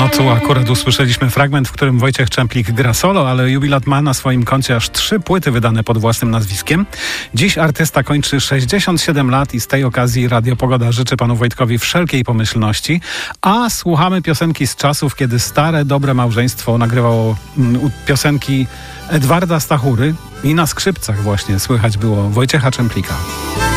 No tu akurat usłyszeliśmy fragment, w którym Wojciech Czemplik gra solo, ale jubilat ma na swoim koncie aż 3 płyty wydane pod własnym nazwiskiem. Dziś artysta kończy 67 lat i z tej okazji Radio Pogoda życzy panu Wojtkowi wszelkiej pomyślności, a słuchamy piosenki z czasów, kiedy stare, dobre małżeństwo nagrywało piosenki Edwarda Stachury i na skrzypcach właśnie słychać było Wojciecha Czemplika.